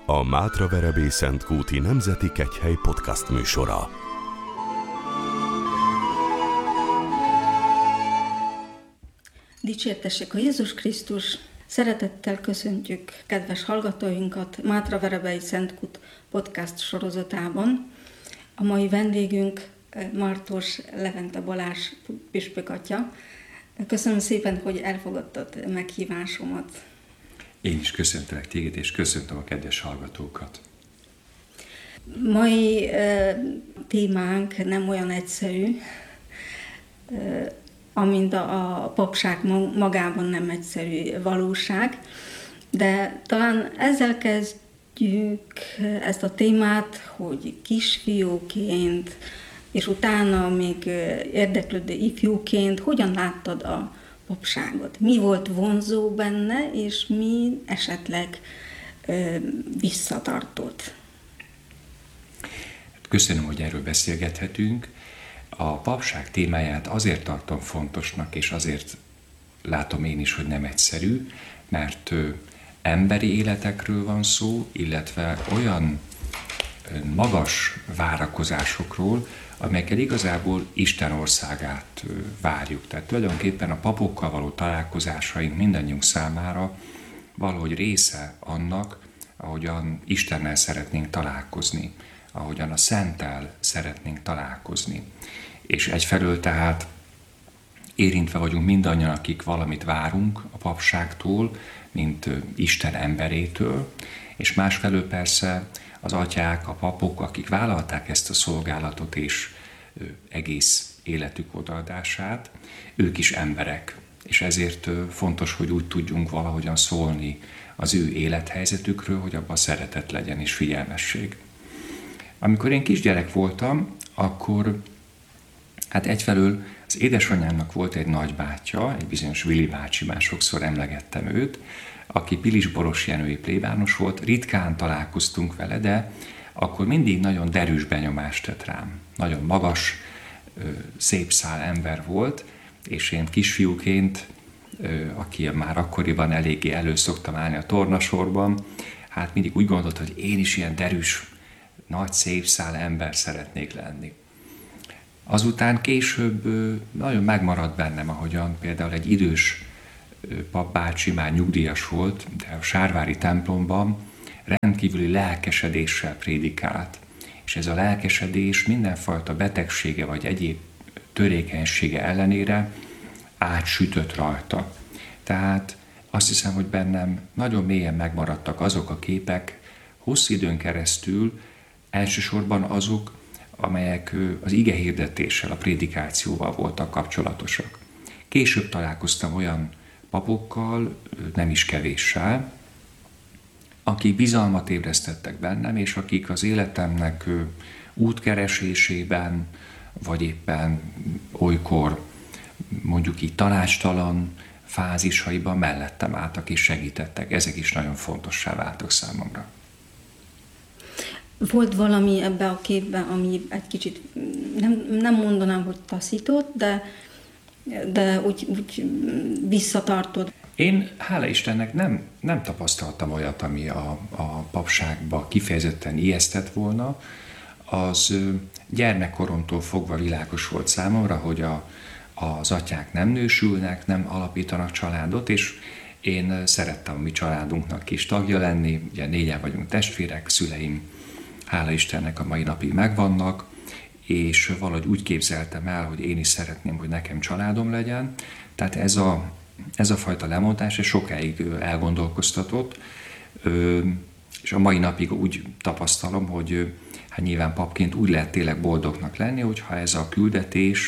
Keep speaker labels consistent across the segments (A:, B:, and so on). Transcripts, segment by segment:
A: A Mátraverebélyszentkúti Nemzeti Kegyhely podcast műsora.
B: Dicsértessék a Jézus Krisztus! Szeretettel köszöntjük kedves hallgatóinkat Mátraverebélyszentkút podcast sorozatában. A mai vendégünk Martos Levente Balázs püspök atya. Köszönöm szépen, hogy elfogadtad meghívásomat.
C: Én is köszöntelek téged, és köszöntöm a kedves hallgatókat.
B: Mai témánk nem olyan egyszerű, amint a papság magában nem egyszerű valóság, de talán ezzel kezdjük ezt a témát, hogy kisfiúként, és utána még érdeklődő ifjúként hogyan láttad a papságot? Mi volt vonzó benne, és mi esetleg visszatartott?
C: Köszönöm, hogy erről beszélgethetünk. A papság témáját azért tartom fontosnak, és azért látom én is, hogy nem egyszerű, mert emberi életekről van szó, illetve olyan magas várakozásokról, amelyekkel igazából Isten országát várjuk. Tehát tulajdonképpen a papokkal való találkozásaink mindannyiunk számára valahogy része annak, ahogyan Istennel szeretnénk találkozni, ahogyan a Szenttel szeretnénk találkozni. És egyfelől tehát érintve vagyunk mindannyian, akik valamit várunk a papságtól, mint Isten emberétől, és másfelől persze az atyák, a papok, akik vállalták ezt a szolgálatot és egész életük odaadását, ők is emberek, és ezért fontos, hogy úgy tudjunk valahogyan szólni az ő élethelyzetükről, hogy abban szeretet legyen és figyelmesség. Amikor én kisgyerek voltam, akkor hát egyfelől az édesanyámnak volt egy nagybátyja, egy bizonyos Vili bácsi, már sokszor emlegettem őt, aki Pilisboros Jenői plébános volt, ritkán találkoztunk vele, de akkor mindig nagyon derűs benyomást tett rám. Nagyon magas, szép szál ember volt, és én kisfiúként, aki már akkoriban eléggé elő szoktam állni a tornasorban, hát mindig úgy gondolt, hogy én is ilyen derűs, nagy, szép szál ember szeretnék lenni. Azután később nagyon megmaradt bennem, ahogyan például egy idős papbácsi, már nyugdíjas volt, de a Sárvári templomban rendkívüli lelkesedéssel prédikált. És ez a lelkesedés mindenfajta betegsége vagy egyéb törékenysége ellenére átsütött rajta. Tehát azt hiszem, hogy bennem nagyon mélyen megmaradtak azok a képek hosszú időn keresztül, elsősorban azok, amelyek az igehirdetéssel, a prédikációval voltak kapcsolatosak. Később találkoztam olyan papokkal, nem is kevéssel, akik bizalmat ébresztettek bennem, és akik az életemnek útkeresésében, vagy éppen olykor mondjuk így tanácstalan fázisaiban mellettem álltak és segítettek. Ezek is nagyon fontossá váltak számomra.
B: Volt valami ebbe a képben, ami egy kicsit, nem mondanám, hogy taszított, de úgy visszatartod.
C: Én, hála Istennek, nem tapasztaltam olyat, ami a papságba kifejezetten ijesztett volna. Az gyermekkoromtól fogva világos volt számomra, hogy az atyák nem nősülnek, nem alapítanak családot, és én szerettem a mi családunknak is tagja lenni. Ugye 4-en vagyunk testvérek, szüleim, hála Istennek, a mai napig megvannak, és valahogy úgy képzeltem el, hogy én is szeretném, hogy nekem családom legyen. Tehát ez a fajta lemondás sokáig elgondolkoztatott, és a mai napig úgy tapasztalom, hogy hát nyilván papként úgy lehet tényleg boldognak lenni, hogyha ez a küldetés,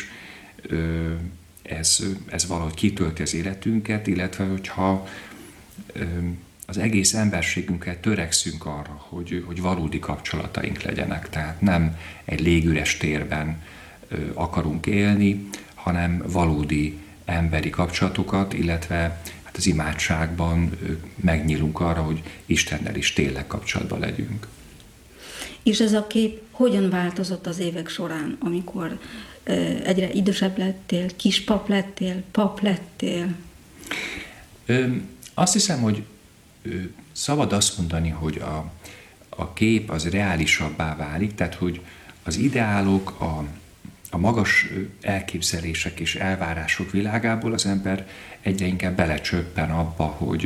C: ez valahogy kitölti az életünket, illetve hogyha az egész emberségünkkel törekszünk arra, hogy valódi kapcsolataink legyenek. Tehát nem egy légüres térben akarunk élni, hanem valódi emberi kapcsolatokat, illetve hát az imádságban megnyílunk arra, hogy Istennel is tényleg kapcsolatban legyünk.
B: És ez a kép hogyan változott az évek során, amikor egyre idősebb lettél, kispap lettél, pap lettél?
C: Azt hiszem, hogy szabad azt mondani, hogy a kép az reálisabbá válik, tehát hogy az ideálok, a magas elképzelések és elvárások világából az ember egyre inkább belecsöppen abba,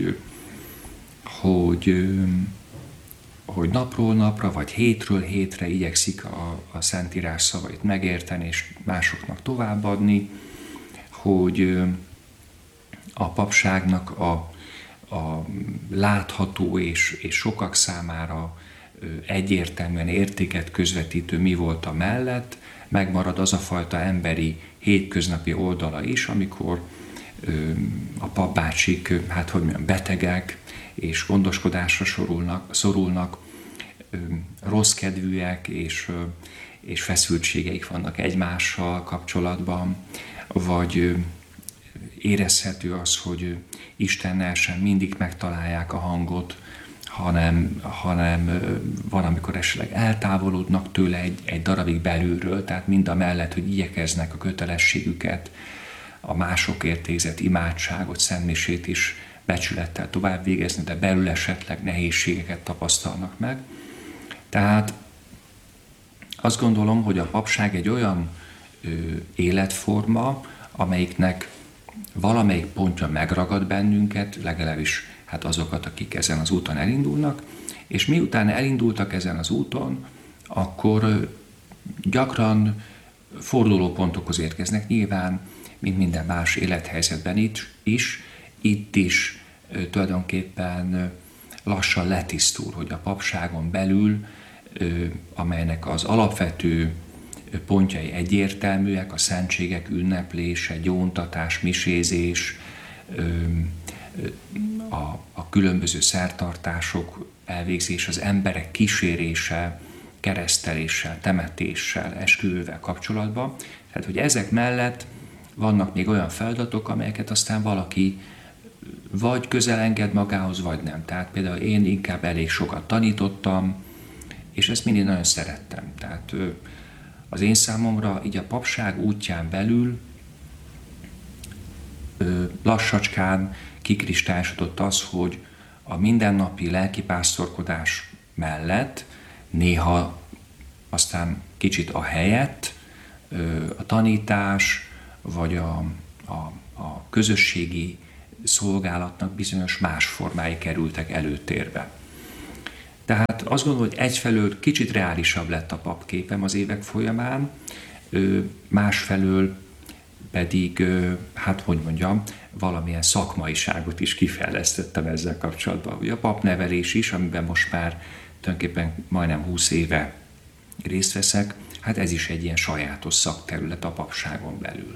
C: hogy napról napra, vagy hétről hétre igyekszik a Szentírás szavait megérteni és másoknak továbbadni, hogy a papságnak a látható és sokak számára egyértelműen értéket közvetítő mi volt a mellett, megmarad az a fajta emberi, hétköznapi oldala is, amikor a papbácsik, betegek és gondoskodásra szorulnak, rossz kedvűek és feszültségeik vannak egymással kapcsolatban, vagy érezhető az, hogy Istennel sem mindig megtalálják a hangot, hanem van, amikor esetleg eltávolodnak tőle egy darabig belülről, tehát mind a mellett, hogy igyekeznek a kötelességüket, a másokért érzett imádságot, szentmisét is becsülettel tovább végezni, de belül esetleg nehézségeket tapasztalnak meg. Tehát azt gondolom, hogy a papság egy olyan életforma, amelyiknek valamelyik pontja megragad bennünket, legalábbis azokat, akik ezen az úton elindulnak, és miután elindultak ezen az úton, akkor gyakran fordulópontokhoz érkeznek nyilván, mint minden más élethelyzetben itt is tulajdonképpen lassan letisztul, hogy a papságon belül, amelynek az alapvető pontjai egyértelműek, a szentségek ünneplése, gyóntatás, misézés, a különböző szertartások elvégzés, az emberek kísérése, kereszteléssel, temetéssel, esküvővel kapcsolatban. Tehát, hogy ezek mellett vannak még olyan feladatok, amelyeket aztán valaki vagy közel enged magához, vagy nem. Tehát például én inkább elég sokat tanítottam, és ezt mindig nagyon szerettem. Tehát az én számomra így a papság útján belül lassacskán kikristályosodott az, hogy a mindennapi lelkipásztorkodás mellett néha aztán kicsit a helyett a tanítás vagy a közösségi szolgálatnak bizonyos más formái kerültek előtérbe. Tehát azt gondolom, hogy egyfelől kicsit reálisabb lett a papképem az évek folyamán, másfelől pedig, valamilyen szakmaiságot is kifejlesztettem ezzel kapcsolatban. Ugye a papnevelés is, amiben most már tulajdonképpen majdnem 20 éve részt veszek, ez is egy ilyen sajátos szakterület a papságon belül.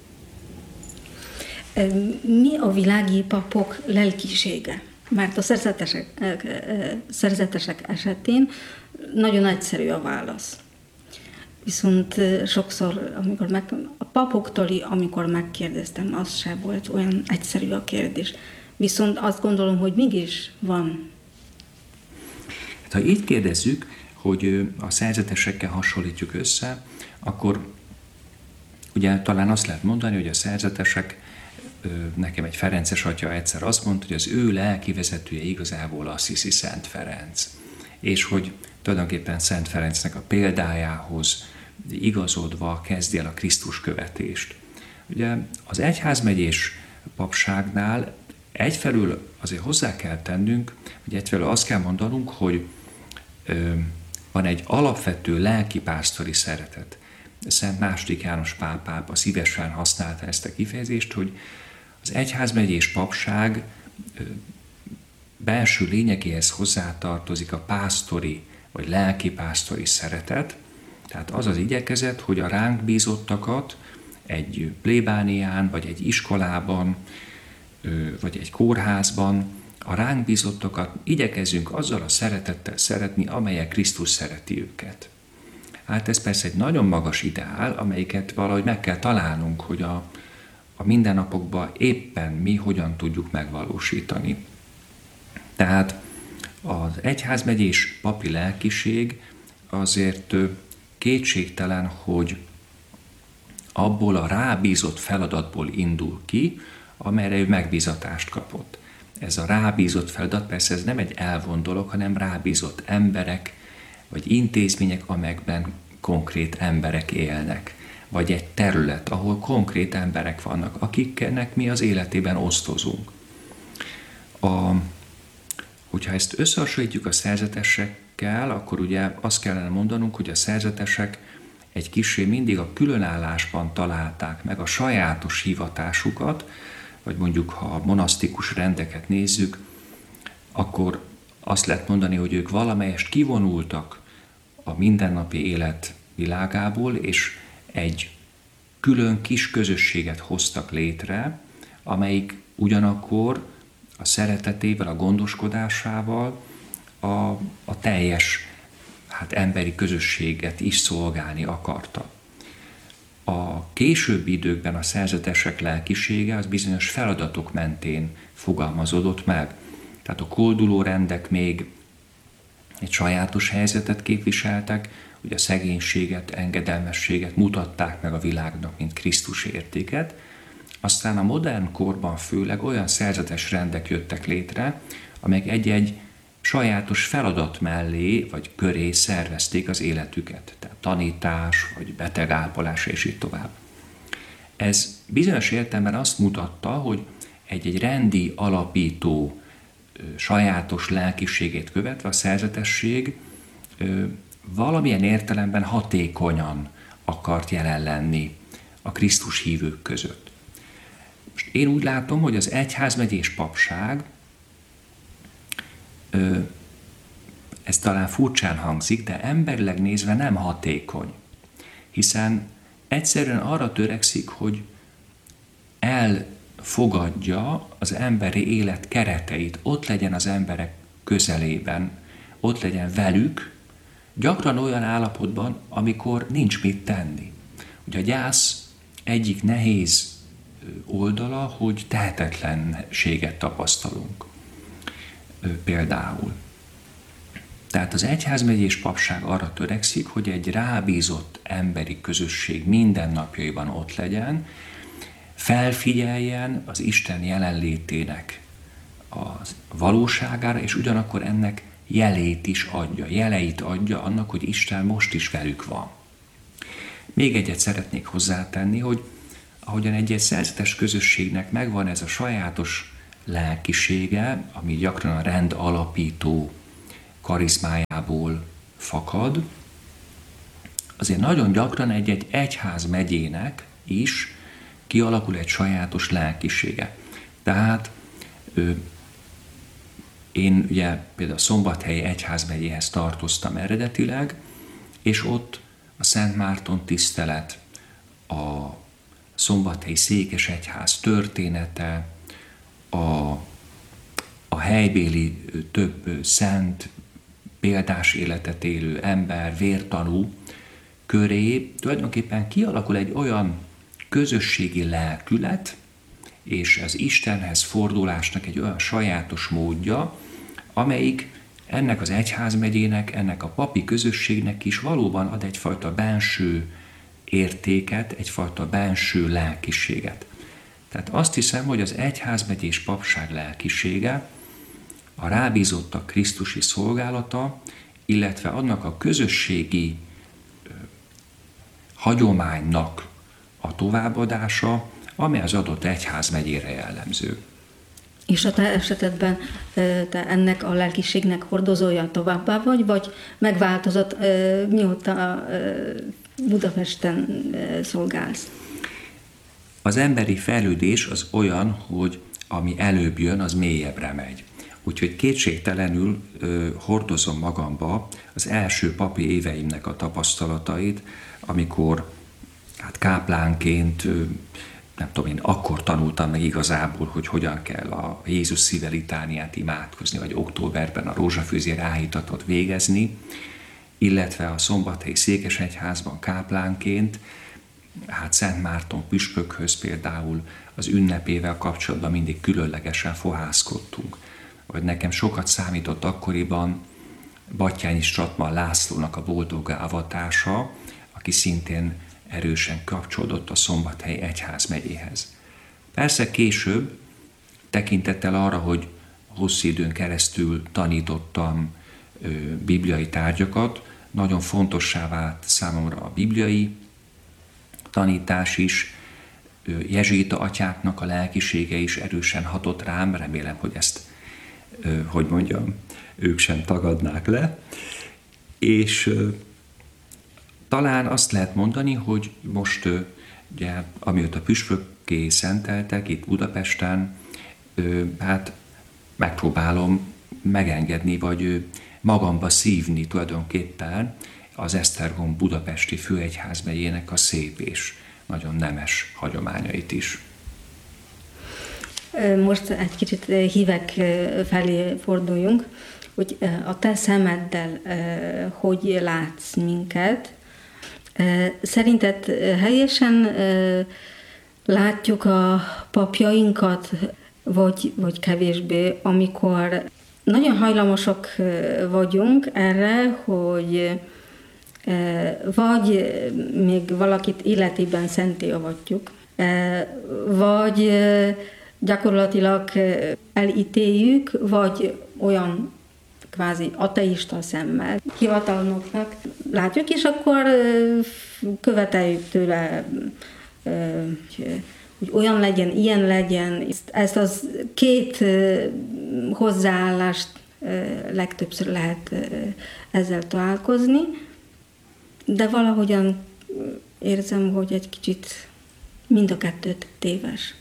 B: Mi a világi papok lelkisége? Mert a szerzetesek esetén nagyon egyszerű a válasz. Viszont sokszor, a papoktól, amikor megkérdeztem, az sem volt olyan egyszerű a kérdés. Viszont azt gondolom, hogy mégis van.
C: Ha így kérdezzük, hogy a szerzetesekkel hasonlítjuk össze, akkor ugye talán azt lehet mondani, hogy a szerzetesek, nekem egy ferences atya egyszer azt mondta, hogy az ő lelki vezetője igazából Assisi Szent Ferenc. És hogy tulajdonképpen Szent Ferencnek a példájához igazodva kezdi el a Krisztus követést. Ugye az egyházmegyés papságnál egyfelől azért hozzá kell tennünk, hogy egyfelől azt kell mondanunk, hogy van egy alapvető lelkipásztori szeretet. Szent II. János pápa szívesen használta ezt a kifejezést, hogy az egyházmegyés papság belső lényegéhez hozzátartozik a pásztori vagy lelkipásztori szeretet, tehát az az igyekezet, hogy a ránk bízottakat egy plébánián, vagy egy iskolában, vagy egy kórházban, a ránk bízottakat igyekezünk azzal a szeretettel szeretni, amelyek Krisztus szereti őket. Ez persze egy nagyon magas ideál, amelyiket valahogy meg kell találnunk, hogy a mindennapokban éppen mi hogyan tudjuk megvalósítani. Tehát az egyházmegyés papi lelkiség azért kétségtelen, hogy abból a rábízott feladatból indul ki, amelyre ő megbízatást kapott. ez a rábízott feladat, persze ez nem egy elvont dolog, hanem rábízott emberek, vagy intézmények, amelyekben konkrét emberek élnek, vagy egy terület, ahol konkrét emberek vannak, akiknek mi az életében osztozunk. Hogyha ezt összehasonlítjuk a szerzetesekkel, akkor ugye azt kellene mondanunk, hogy a szerzetesek egy kissé mindig a különállásban találták meg a sajátos hivatásukat, vagy mondjuk ha a monasztikus rendeket nézzük, akkor azt lehet mondani, hogy ők valamelyest kivonultak a mindennapi élet világából, és egy külön kis közösséget hoztak létre, amelyik ugyanakkor a szeretetével, a gondoskodásával a teljes emberi közösséget is szolgálni akarta. A későbbi időkben a szerzetesek lelkisége az bizonyos feladatok mentén fogalmazódott meg. Tehát a kolduló rendek még egy sajátos helyzetet képviseltek, ugye a szegénységet, engedelmességet mutatták meg a világnak, mint Krisztus értéket. Aztán a modern korban főleg olyan szerzetes rendek jöttek létre, amelyek egy-egy sajátos feladat mellé vagy köré szervezték az életüket. Tehát tanítás, vagy betegápolás, és így tovább. Ez bizonyos értelemben azt mutatta, hogy egy rendi alapító sajátos lelkiségét követve a szerzetesség valamilyen értelemben hatékonyan akart jelen lenni a Krisztus hívők között. Most én úgy látom, hogy az egyházmegyés papság, ez talán furcsán hangzik, de emberileg nézve nem hatékony, hiszen egyszerűen arra törekszik, hogy elfogadja az emberi élet kereteit, ott legyen az emberek közelében, ott legyen velük, gyakran olyan állapotban, amikor nincs mit tenni. Ugye a gyász egyik nehéz oldala, hogy tehetetlenséget tapasztalunk. Például. Tehát az egyházmegyés papság arra törekszik, hogy egy rábízott emberi közösség mindennapjaiban ott legyen, felfigyeljen az Isten jelenlétének a valóságára, és ugyanakkor ennek jelét is adja, jeleit adja annak, hogy Isten most is velük van. Még egyet szeretnék hozzátenni, hogy ahogyan egy szerzetes közösségnek megvan ez a sajátos lelkisége, ami gyakran a rend alapító karizmájából fakad, azért nagyon gyakran egy egyházmegyének is kialakul egy sajátos lelkisége. Tehát én ugye például a Szombathelyi egyházmegyéhez tartoztam eredetileg, és ott a Szent Márton tisztelet, a Szombathelyi székesegyház története, a helybéli több szent, példás életet élő ember, vértanú köré tulajdonképpen kialakul egy olyan közösségi lelkület, és az Istenhez fordulásnak egy olyan sajátos módja, amelyik ennek az egyházmegyének, ennek a papi közösségnek is valóban ad egyfajta benső értéket, egyfajta benső lelkiséget. Tehát azt hiszem, hogy az egyházmegyés papság lelkisége, a rábízottak krisztusi szolgálata, illetve annak a közösségi hagyománynak a továbbadása, amely az adott egyházmegyére jellemző.
B: És a te esetedben te ennek a lelkiségnek hordozója továbbá vagy megváltozott, mióta Budapesten szolgálsz?
C: Az emberi fejlődés az olyan, hogy ami előbb jön, az mélyebbre megy. Úgyhogy kétségtelenül hordozom magamba az első papi éveimnek a tapasztalatait, amikor káplánként, nem tudom én, akkor tanultam meg igazából, hogy hogyan kell a Jézus szíve litániát imádkozni, vagy októberben a rózsafűzér áhítatot végezni, illetve a Szombathelyi székesegyházban káplánként, Szent Márton püspökhöz például az ünnepével kapcsolatban mindig különlegesen fohászkodtunk. Vagy nekem sokat számított akkoriban Batthyány Stratman Lászlónak a boldoggá avatása, aki szintén erősen kapcsolódott a Szombathelyi egyházmegyéhez. Persze később, tekintettel arra, hogy hosszú időn keresztül tanítottam bibliai tárgyakat, nagyon fontossá vált számomra a bibliai tanítás is, jezsuita atyáknak a lelkisége is erősen hatott rám, remélem, hogy ezt, hogy mondjam, ők sem tagadnák le, és talán azt lehet mondani, hogy most, ugye, amióta püspökké szenteltek itt Budapesten, hát megpróbálom megengedni, vagy magamba szívni tulajdonképpen az Esztergom budapesti főegyházmegyének a szép és nagyon nemes hagyományait is.
B: Most egy kicsit hívek felé forduljunk, hogy a te szemeddel hogy látsz minket. Szerinted helyesen látjuk a papjainkat, vagy kevésbé, amikor nagyon hajlamosak vagyunk erre, hogy vagy még valakit életében szenté avatjuk, vagy gyakorlatilag elítéljük, vagy olyan kvázi ateista szemmel hivatalnoknak látjuk, és akkor követeljük tőle, hogy olyan legyen, ilyen legyen. Ezt az két hozzáállást legtöbbször lehet ezzel találkozni, de valahogyan érzem, hogy egy kicsit mind a kettőt téves.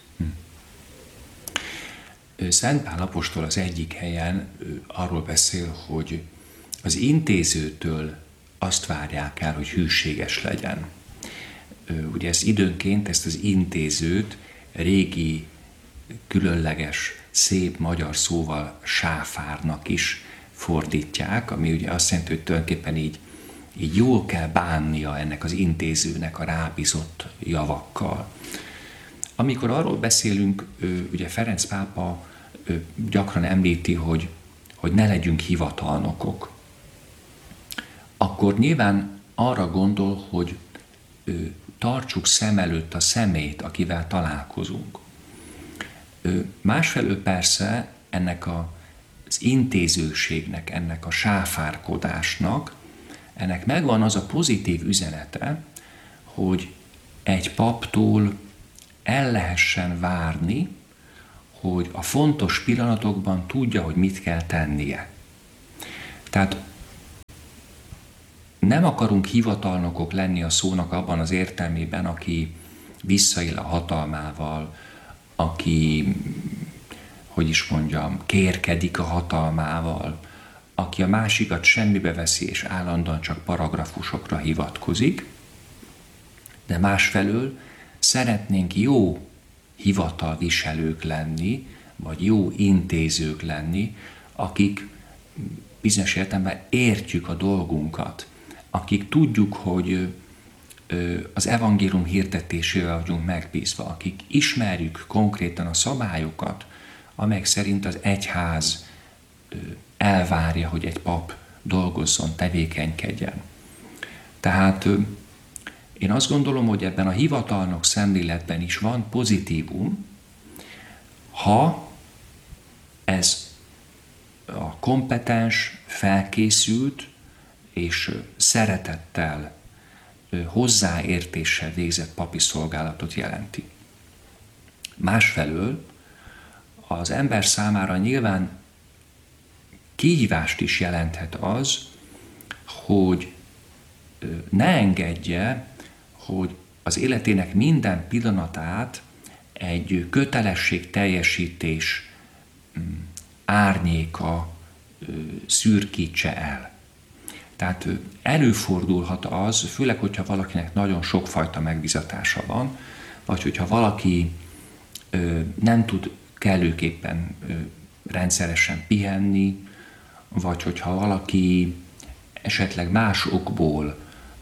C: Szent Pál apostol az egyik helyen arról beszél, hogy az intézőtől azt várják el, hogy hűséges legyen. Ugye ezt időnként, ezt az intézőt régi, különleges, szép magyar szóval sáfárnak is fordítják, ami ugye azt jelenti, hogy tulajdonképpen így jól kell bánnia ennek az intézőnek a rábízott javakkal. Amikor arról beszélünk, ugye Ferenc pápa gyakran említi, hogy ne legyünk hivatalnokok, akkor nyilván arra gondol, hogy tartsuk szem előtt a személyt, akivel találkozunk. Másfelől persze ennek az intézőségnek, ennek a sáfárkodásnak, ennek megvan az a pozitív üzenete, hogy egy paptól el lehessen várni, hogy a fontos pillanatokban tudja, hogy mit kell tennie. Tehát nem akarunk hivatalnokok lenni a szónak abban az értelmében, aki visszaél a hatalmával, aki, hogy is mondjam, kérkedik a hatalmával, aki a másikat semmibe veszi és állandóan csak paragrafusokra hivatkozik, de másfelől szeretnénk jó hivatalviselők lenni, vagy jó intézők lenni, akik bizonyos értelemben értjük a dolgunkat, akik tudjuk, hogy az evangélium hirdetésével vagyunk megbízva, akik ismerjük konkrétan a szabályokat, amelyek szerint az egyház elvárja, hogy egy pap dolgozzon, tevékenykedjen. Tehát én azt gondolom, hogy ebben a hivatalnok szemléletben is van pozitívum, ha ez a kompetens, felkészült és szeretettel, hozzáértéssel végzett papi szolgálatot jelenti. Másfelől az ember számára nyilván kihívást is jelenthet az, hogy ne engedje, hogy az életének minden pillanatát egy kötelességteljesítés árnyéka szürkítse el. Tehát előfordulhat az, főleg, hogyha valakinek nagyon sokfajta megbízatása van, vagy hogyha valaki nem tud kellőképpen rendszeresen pihenni, vagy hogyha valaki esetleg más okból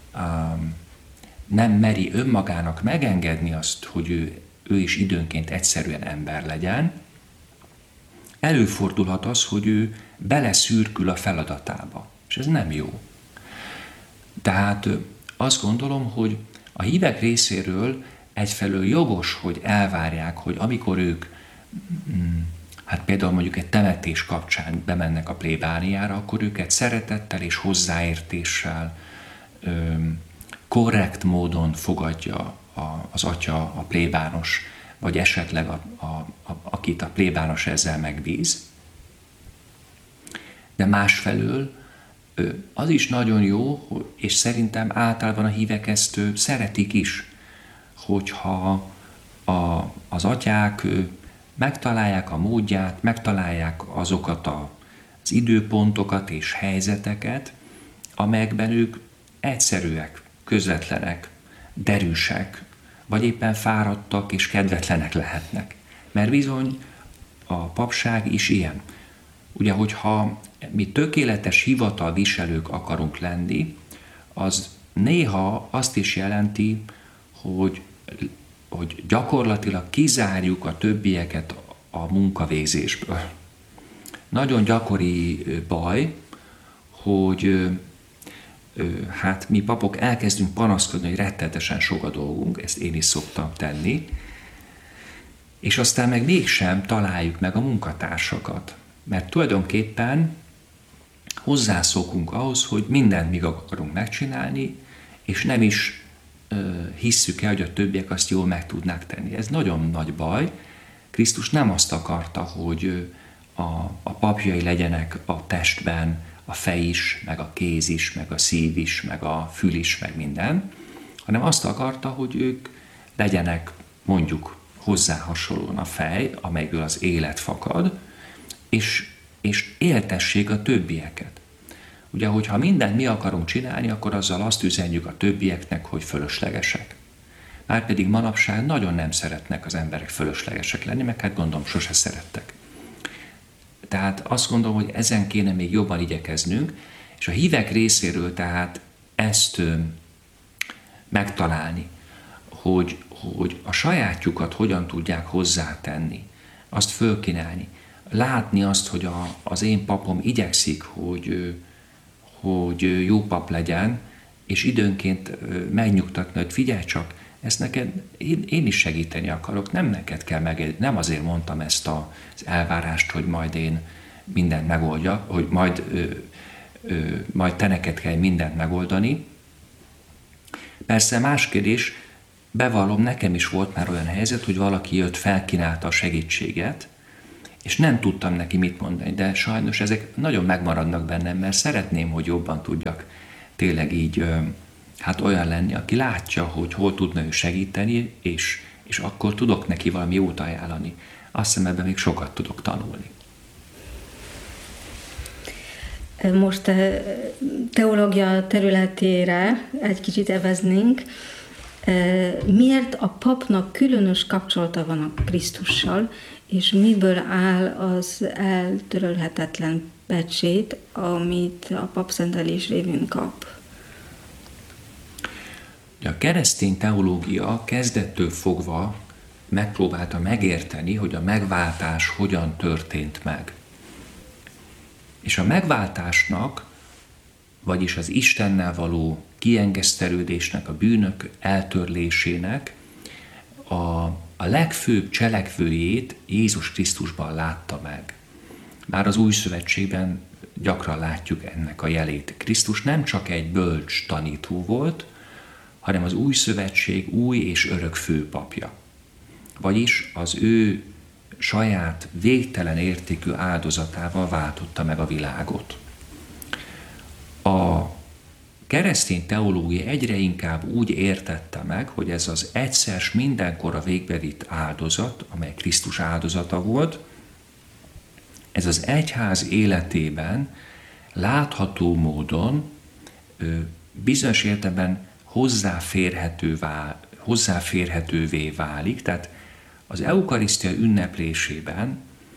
C: nem meri önmagának megengedni azt, hogy ő is időnként egyszerűen ember legyen, előfordulhat az, hogy ő beleszürkül a feladatába, és ez nem jó. Tehát azt gondolom, hogy a hívek részéről egyfelől jogos, hogy elvárják, hogy amikor ők hát például mondjuk egy temetés kapcsán bemennek a plébániára, akkor őket szeretettel és hozzáértéssel, korrekt módon fogadja az atya, a plébános, vagy esetleg akit a plébános ezzel megbíz. De másfelől az is nagyon jó, és szerintem általában a hívek ezt szeretik is, hogyha az atyák megtalálják a módját, megtalálják azokat az időpontokat és helyzeteket, amelyekben ők egyszerűek, közvetlenek, derűsek, vagy éppen fáradtak és kedvetlenek lehetnek. Mert bizony a papság is ilyen. Ugye, hogyha mi tökéletes hivatalviselők akarunk lenni, az néha azt is jelenti, hogy gyakorlatilag kizárjuk a többieket a munkavégzésből. Nagyon gyakori baj, hogy hát mi papok elkezdünk panaszkodni, hogy rettenetesen sok a dolgunk, ezt én is szoktam tenni, és aztán meg mégsem találjuk meg a munkatársakat. Mert tulajdonképpen hozzászokunk ahhoz, hogy mindent még akarunk megcsinálni, és nem is hisszük el, hogy a többiek azt jól meg tudnák tenni. Ez nagyon nagy baj. Krisztus nem azt akarta, hogy a papjai legyenek a testben, a fej is, meg a kéz is, meg a szív is, meg a fül is, meg minden, hanem azt akarta, hogy ők legyenek mondjuk hozzá hasonlóan a fej, amelyből az élet fakad, és éltessék a többieket. Ugye, hogyha mindent mi akarunk csinálni, akkor azzal azt üzenjük a többieknek, hogy fölöslegesek. Márpedig manapság nagyon nem szeretnek az emberek fölöslegesek lenni, meg hát gondolom sose szerettek. Tehát azt gondolom, hogy ezen kéne még jobban igyekeznünk, és a hívek részéről tehát ezt megtalálni, hogy a sajátjukat hogyan tudják hozzátenni, azt fölkínálni. Látni azt, hogy az én papom igyekszik, hogy jó pap legyen, és időnként megnyugtatni, hogy figyelj csak, ezt neked én is segíteni akarok, nem neked kell megélni. Nem azért mondtam ezt az elvárást, hogy majd én mindent megoldjak, hogy majd te neked kell mindent megoldani. Persze más kérdés, bevallom, nekem is volt már olyan helyzet, hogy valaki jött, felkínálta a segítséget, és nem tudtam neki mit mondani, de sajnos ezek nagyon megmaradnak bennem, mert szeretném, hogy jobban tudjak tényleg így hát olyan lenni, aki látja, hogy hol tudna ő segíteni, és akkor tudok neki valami jót ajánlani. Azt hiszem, ebben még sokat tudok tanulni.
B: Most teológia területére egy kicsit eveznénk. Miért a papnak különös kapcsolata van a Krisztussal, és miből áll az eltörölhetetlen pecsét, amit a papszentelés révén kap?
C: A keresztény teológia kezdettől fogva megpróbálta megérteni, hogy a megváltás hogyan történt meg. És a megváltásnak, vagyis az Istennel való kiengesztelődésnek, a bűnök eltörlésének a legfőbb cselekvőjét Jézus Krisztusban látta meg. Már az Új Szövetségben gyakran látjuk ennek a jelét. Krisztus nem csak egy bölcs tanító volt, hanem az Új Szövetség új és örök főpapja. Vagyis az ő saját végtelen értékű áldozatával váltotta meg a világot. A keresztény teológia egyre inkább úgy értette meg, hogy ez az egyszer s mindenkorra végbevitt áldozat, amely Krisztus áldozata volt, ez az egyház életében látható módon bizonyos értelemben hozzáférhetővé válik, tehát az eukarisztia ünneplésében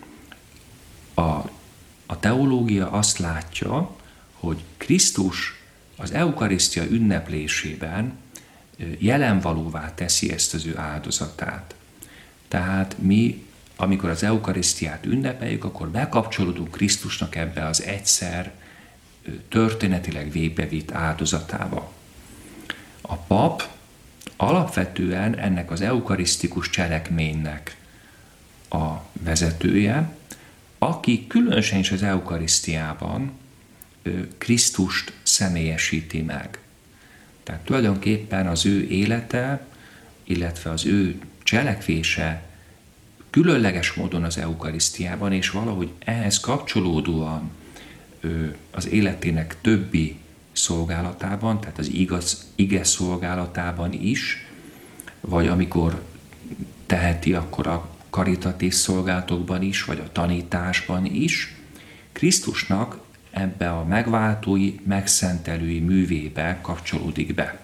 C: a teológia azt látja, hogy Krisztus az eukarisztia ünneplésében jelenvalóvá teszi ezt az ő áldozatát. Tehát mi, amikor az eukarisztiát ünnepeljük, akkor bekapcsolódunk Krisztusnak ebbe az egyszer történetileg végbevitt áldozatába. A pap alapvetően ennek az eukarisztikus cselekménynek a vezetője, aki különösen is az eukarisztiában Krisztust személyesíti meg. Tehát tulajdonképpen az ő élete, illetve az ő cselekvése különleges módon az eukarisztiában, és valahogy ehhez kapcsolódóan az életének többi szolgálatában, tehát az ige szolgálatában is, vagy amikor teheti, akkor a karitatív szolgálatokban is, vagy a tanításban is, Krisztusnak ebbe a megváltói, megszentelői művébe kapcsolódik be.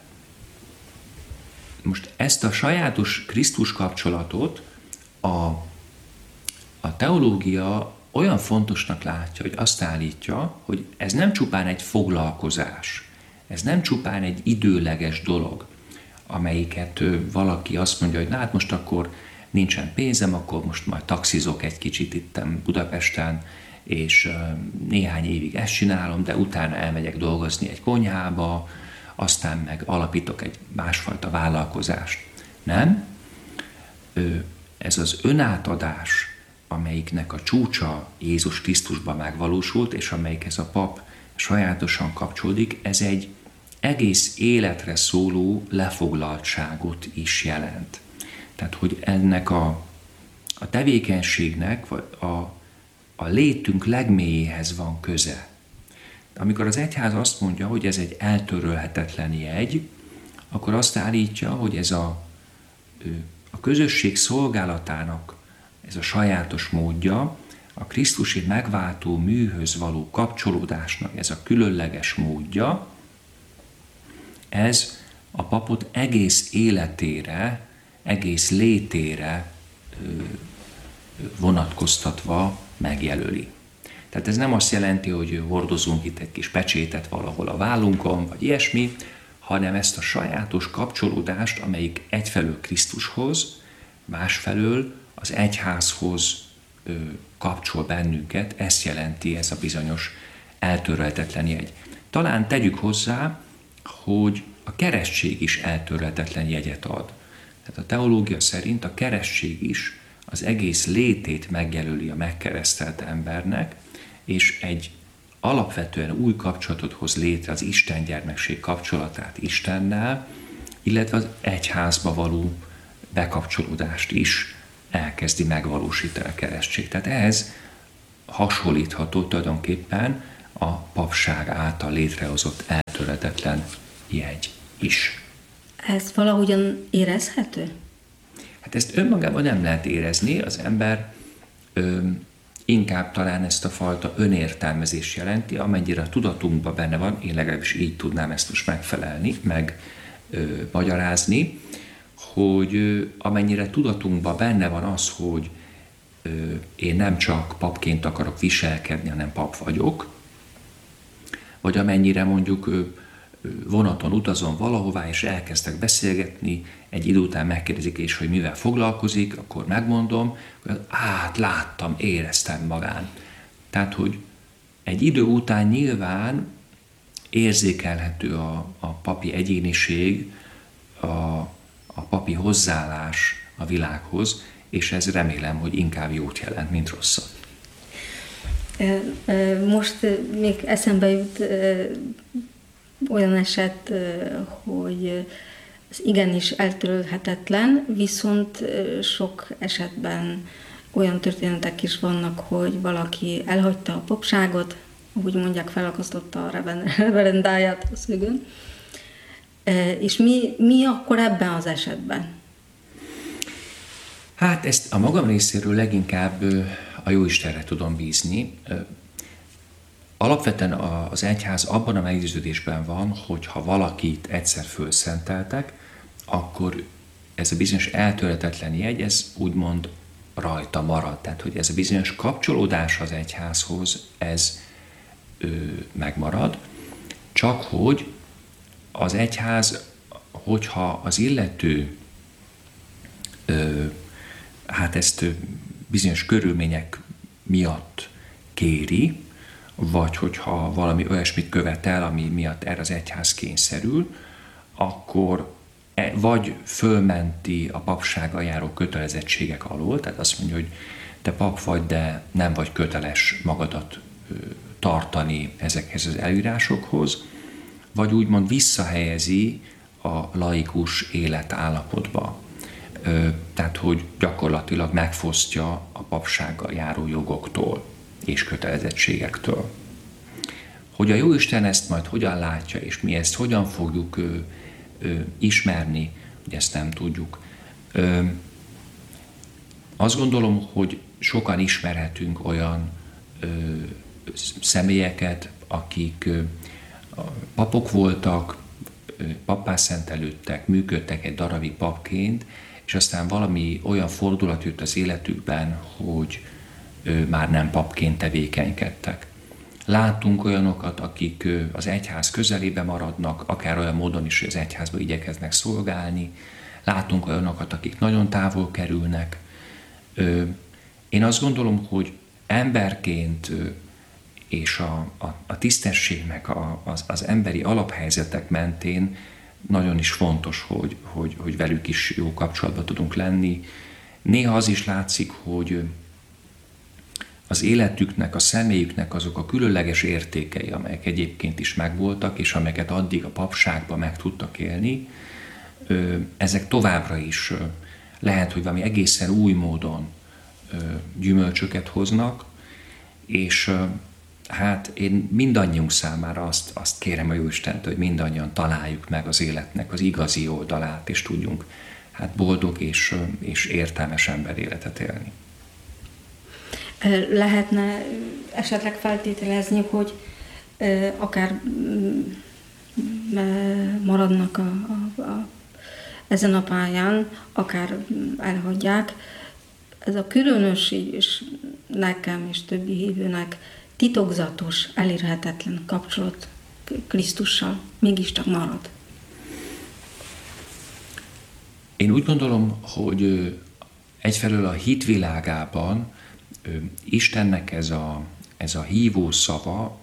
C: Most ezt a sajátos Krisztus kapcsolatot a teológia olyan fontosnak látja, hogy azt állítja, hogy ez nem csupán egy foglalkozás, ez nem csupán egy időleges dolog, amelyiket valaki azt mondja, hogy na hát most akkor nincsen pénzem, akkor most majd taxizok egy kicsit itt Budapesten, és néhány évig ezt csinálom, de utána elmegyek dolgozni egy konyhába, aztán meg alapítok egy másfajta vállalkozást. Nem? Ez az önátadás, amelyiknek a csúcsa Jézus Krisztusban megvalósult, és amelyikhez a pap sajátosan kapcsolódik, ez egy egész életre szóló lefoglaltságot is jelent. Tehát, hogy ennek a tevékenységnek, vagy a létünk legmélyéhez van köze. Amikor az egyház azt mondja, hogy ez egy eltörölhetetlen jegy, akkor azt állítja, hogy ez a közösség szolgálatának ez a sajátos módja, a krisztusi megváltó műhöz való kapcsolódásnak ez a különleges módja, ez a papot egész életére, egész létére vonatkoztatva megjelöli. Tehát ez nem azt jelenti, hogy hordozunk itt egy kis pecsétet valahol a vállunkon, vagy ilyesmi, hanem ezt a sajátos kapcsolódást, amelyik egyfelől Krisztushoz, másfelől az egyházhoz kapcsol bennünket, ezt jelenti ez a bizonyos eltörölhetetlen jegy. Talán tegyük hozzá, hogy a keresztség is eltörölhetetlen jegyet ad. Tehát a teológia szerint a keresztség is az egész létét megjelöli a megkeresztelt embernek, és egy alapvetően új kapcsolatot hoz létre, az Isten gyermekség kapcsolatát Istennel, illetve az egyházba való bekapcsolódást is elkezdi megvalósítani a keresztség. Tehát ez hasonlítható tulajdonképpen a papság által létrehozott eltörölhetetlen jegy is.
B: Ez valahogyan érezhető?
C: Hát ezt önmagában nem lehet érezni, az ember inkább talán ezt a fajta önértelmezést jelenti, amennyire a tudatunkban benne van, én legalábbis így tudnám ezt most megfelelni, magyarázni, hogy amennyire tudatunkban benne van az, hogy én nem csak papként akarok viselkedni, hanem pap vagyok, vagy amennyire mondjuk vonaton utazom valahová, és elkezdtek beszélgetni, egy idő után megkérdezik, és hogy mivel foglalkozik, akkor megmondom, hogy láttam, éreztem magán. Tehát, hogy egy idő után nyilván érzékelhető a papi egyéniség, a papi hozzáállás a világhoz, és ez remélem, hogy inkább jót jelent, mint rosszat.
B: Most még eszembe jut olyan eset, hogy ez igenis eltörölhetetlen, viszont sok esetben olyan történetek is vannak, hogy valaki elhagyta a popságot, úgy mondják, felakasztotta a reverendáját a szögön. És mi akkor ebben az esetben?
C: Hát ezt a magam részéről leginkább a Jóistenre tudom bízni. Alapvetően az egyház abban a meggyőződésben van, hogy ha valakit egyszer fölszenteltek, akkor ez a bizonyos eltörhetetlen jegy, ez úgymond rajta marad. Tehát, hogy ez a bizonyos kapcsolódás az egyházhoz, ez megmarad, csak hogy az egyház, hogyha az illető hát ezt bizonyos körülmények miatt kéri, vagy hogyha valami olyasmit követel, ami miatt erre az egyház kényszerül, akkor vagy fölmenti a papsággal járó kötelezettségek alól, tehát azt mondja, hogy te pap vagy, de nem vagy köteles magadat tartani ezekhez az előírásokhoz, vagy úgymond visszahelyezi a laikus életállapotba. Tehát, hogy gyakorlatilag megfosztja a papsággal járó jogoktól és kötelezettségektől. Hogy a Jóisten ezt majd hogyan látja, és mi ezt hogyan fogjuk ismerni, hogy ezt nem tudjuk. Azt gondolom, hogy sokan ismerhetünk olyan személyeket, akik papok voltak, pappá szentelődtek, működtek egy darabig papként, és aztán valami olyan fordulat jött az életükben, hogy már nem papként tevékenykedtek. Látunk olyanokat, akik az egyház közelébe maradnak, akár olyan módon is, hogy az egyházba igyekeznek szolgálni. Látunk olyanokat, akik nagyon távol kerülnek. Én azt gondolom, hogy emberként és a tisztességnek az emberi alaphelyzetek mentén nagyon is fontos, hogy velük is jó kapcsolatban tudunk lenni. Néha az is látszik, hogy az életüknek, a személyüknek azok a különleges értékei, amelyek egyébként is megvoltak, és amelyeket addig a papságban meg tudtak élni, ezek továbbra is lehet, hogy valami egészen új módon gyümölcsöket hoznak, és hát én mindannyiunk számára azt kérem a Jóistentől, hogy mindannyian találjuk meg az életnek az igazi oldalát, és tudjunk hát boldog és értelmes emberéletet élni.
B: Lehetne esetleg feltételezni, hogy akár maradnak ezen a pályán, akár elhagyják. Ez a különös és nekem és többi hívőnek titokzatos, elérhetetlen kapcsolat Krisztussal mégiscsak marad.
C: Én úgy gondolom, hogy egyfelől a hitvilágában Istennek ez a hívó szava,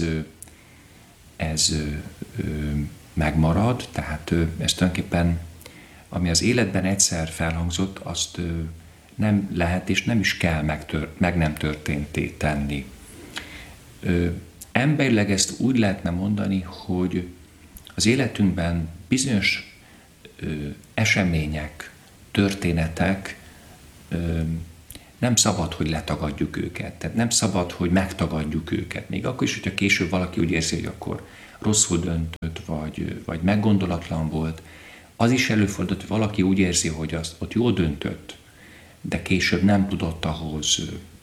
C: ez megmarad, tehát ez tulajdonképpen, ami az életben egyszer felhangzott, azt nem lehet és nem is kell meg nem történté tenni. Emberileg ezt úgy lehetne mondani, hogy az életünkben bizonyos események, történetek, nem szabad, hogy letagadjuk őket, tehát nem szabad, hogy megtagadjuk őket. Még akkor is, hogyha később valaki úgy érzi, hogy akkor rosszul döntött, vagy meggondolatlan volt, az is előfordult, hogy valaki úgy érzi, hogy azt ott jól döntött, de később nem tudott ahhoz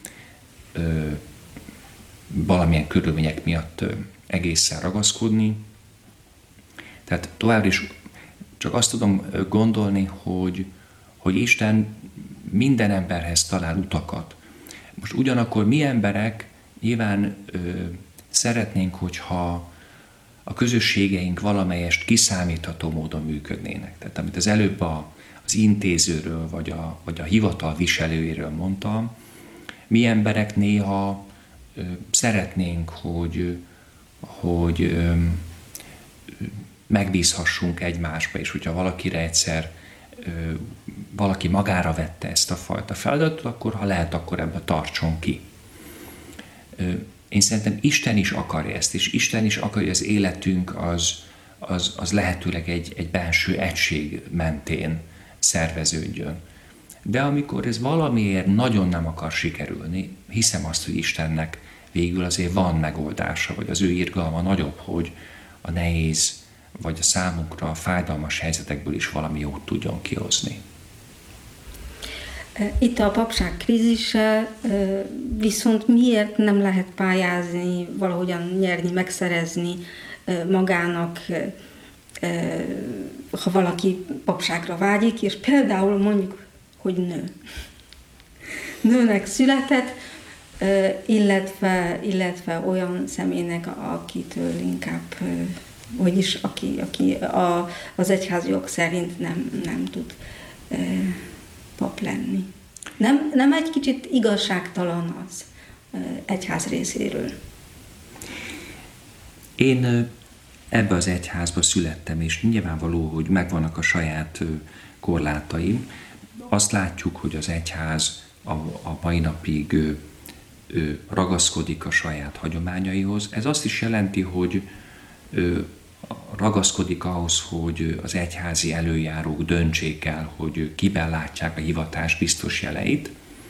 C: valamilyen körülmények miatt egészen ragaszkodni. Tehát továbbra is csak azt tudom gondolni, hogy Isten minden emberhez talál utakat. Most ugyanakkor mi emberek nyilván szeretnénk, hogyha a közösségeink valamelyest kiszámítható módon működnének. Tehát amit az előbb az intézőről, vagy a hivatal viselőjéről mondtam, mi emberek néha szeretnénk, hogy megbízhassunk egymásba, és hogyha valakire egyszer valaki magára vette ezt a fajta feladatot, akkor ha lehet, akkor ebből tartson ki. Én szerintem Isten is akarja ezt, és Isten is akarja, hogy az életünk az lehetőleg egy belső egység mentén szerveződjön. De amikor ez valamiért nagyon nem akar sikerülni, hiszem azt, hogy Istennek végül azért van megoldása, vagy az ő irgalma nagyobb, hogy a nehéz, vagy a számunkra fájdalmas helyzetekből is valami jót tudjon kihozni.
B: Itt a papság krízise, viszont miért nem lehet pályázni, valahogyan nyerni, megszerezni magának, ha valaki papságra vágyik, és például mondjuk, hogy nő. Nőnek született, illetve olyan személynek, akitől inkább, vagyis aki az egyházjog szerint nem tud pap lenni. Nem egy kicsit igazságtalan az egyház részéről?
C: Én ebbe az egyházba születtem, és nyilvánvaló, hogy megvannak a saját korlátaim. Azt látjuk, hogy az egyház a mai napig ragaszkodik a saját hagyományaihoz. Ez azt is jelenti, hogy ragaszkodik ahhoz, hogy az egyházi előjárók döntsék el, hogy kiben látják a hivatás biztos jeleit.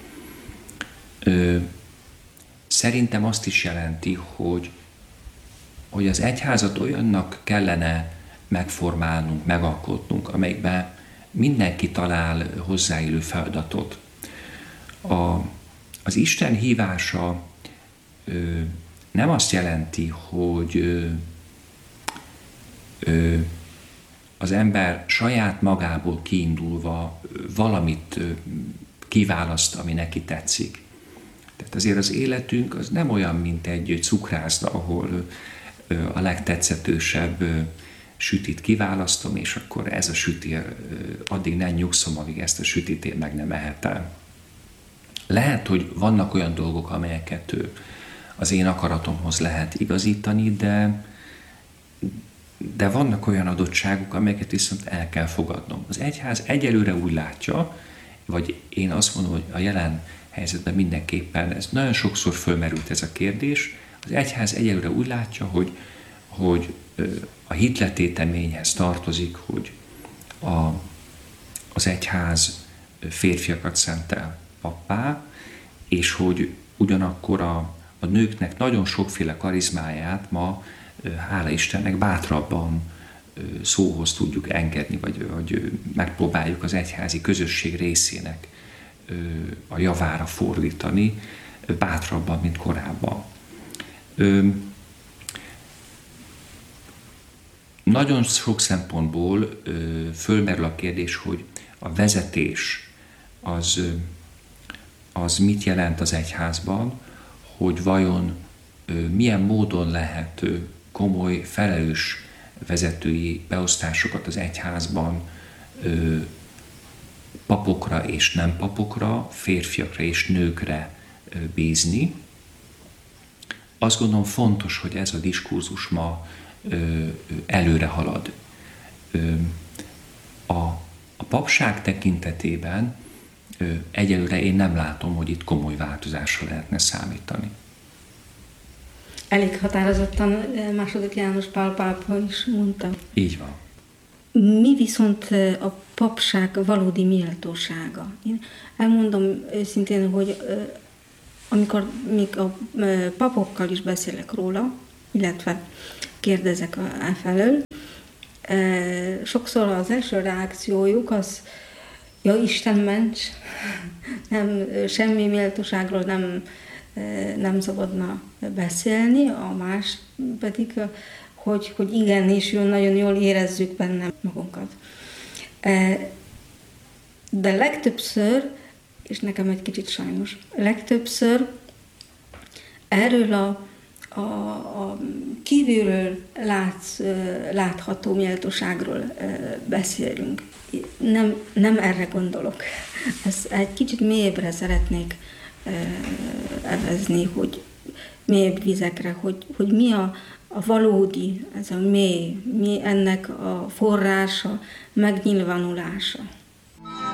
C: Szerintem azt is jelenti, hogy az egyházat olyannak kellene megformálnunk, megalkotnunk, amelyikben mindenki talál hozzáillő feladatot. Az Isten hívása nem azt jelenti, hogy az ember saját magából kiindulva valamit kiválaszt, ami neki tetszik. Tehát azért az életünk az nem olyan, mint egy cukrászda, ahol a legtetszetősebb sütit kiválasztom, és akkor ez a süti, addig nem nyugszom, amíg ezt a sütit én meg nem ehetem. Lehet, hogy vannak olyan dolgok, amelyeket az én akaratomhoz lehet igazítani, de vannak olyan adottságok, amelyeket viszont el kell fogadnom. Az egyház egyelőre úgy látja, vagy én azt mondom, hogy a jelen helyzetben mindenképpen, ez nagyon sokszor fölmerült ez a kérdés, az egyház egyelőre úgy látja, hogy a hitletéteményhez tartozik, hogy az egyház férfiakat szentel pappá, és hogy ugyanakkor a nőknek nagyon sokféle karizmáját ma, hála Istennek, bátrabban szóhoz tudjuk engedni, vagy megpróbáljuk az egyházi közösség részének a javára fordítani, bátrabban, mint korábban. Nagyon sok szempontból fölmerül a kérdés, hogy a vezetés az mit jelent az egyházban, hogy vajon milyen módon lehet komoly, felelős vezetői beosztásokat az egyházban papokra és nem papokra, férfiakra és nőkre bízni. Azt gondolom fontos, hogy ez a diskurzus ma előre halad. A papság tekintetében egyelőre én nem látom, hogy itt komoly változásra lehetne számítani.
B: Elég határozottan II. János Pál pápa is mondta.
C: Így van.
B: Mi viszont a papság valódi méltósága? Én elmondom őszintén, hogy amikor még a papokkal is beszélek róla, illetve kérdezek elfelől, sokszor az első reakciójuk az, ja, Isten ments, nem, semmi méltóságról nem szabadna beszélni, a más pedig, hogy igenis, nagyon jól érezzük benne magunkat. De legtöbbször, és nekem egy kicsit sajnos, legtöbbször erről a kívülről látható méltóságról beszélünk. Nem erre gondolok. Ezt egy kicsit mélyebbre szeretnék evezni, hogy mélyebb vizekre, hogy mi a valódi, ez a mély, mi ennek a forrása, megnyilvánulása.